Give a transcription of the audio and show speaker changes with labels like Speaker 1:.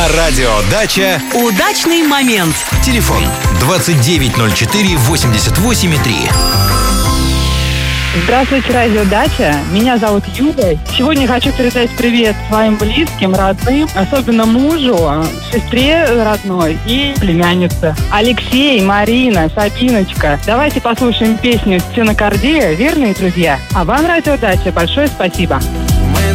Speaker 1: На радио «Дача»
Speaker 2: удачный момент.
Speaker 1: телефон 2904-88-3.
Speaker 3: Здравствуйте, радио «Дача». Меня зовут Юля. Сегодня хочу передать привет своим близким, родным, особенно мужу, сестре родной и племяннице. Алексей, Марина, Сабиночка. Давайте послушаем песню «Стенокардия», верные друзья. А вам, радио «Дача», большое спасибо.